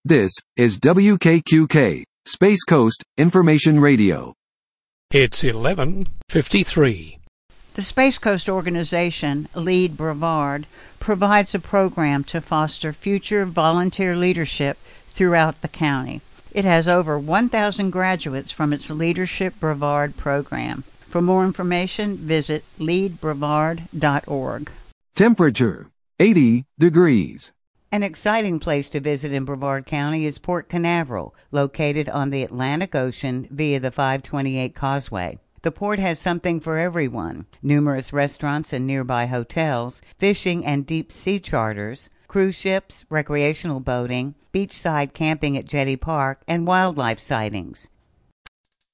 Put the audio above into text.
This is WKQK, Space Coast Information Radio. It's 11:53. The Space Coast organization, Lead Brevard, provides a program to foster future volunteer leadership throughout the county. It has over 1,000 graduates from its Leadership Brevard program. For more information, visit leadbrevard.org. Temperature, 80 degrees. An exciting place to visit in Brevard County is Port Canaveral, located on the Atlantic Ocean via the 528 Causeway. The port has something for everyone: numerous restaurants and nearby hotels, fishing and deep sea charters, cruise ships, recreational boating, beachside camping at Jetty Park, and wildlife sightings.